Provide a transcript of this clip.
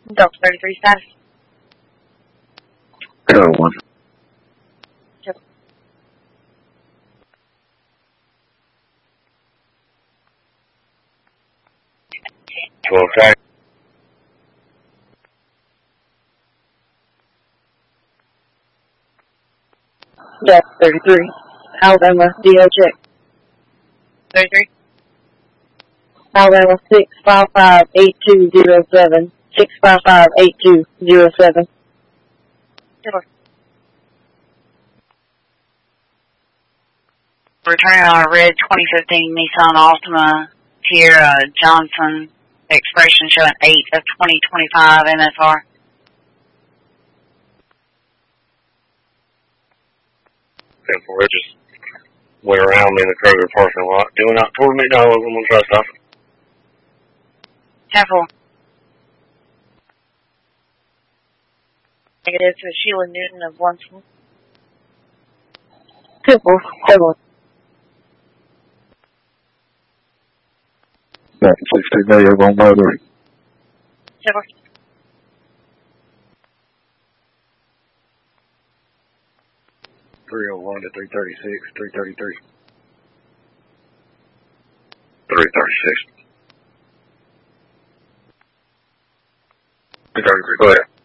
Delta 33 status. Go one. Yep. Okay. Delta 33. Alabama, DO check. 33. Alabama 655-8207. 655-8207. Returning on a red 2015 Nissan Altima Tierra Johnson expression showing 8 of 2025 MSR. Simple. It just went around me in the Kroger parking lot. Doing out toward McDonald's. I'm going to try to stop it. 10-4. Negative to Sheila Newton of 1. 2-4. 7-1. Back 16 million on motor. 7-4. 301 to 336, 333. 336. 333, go ahead.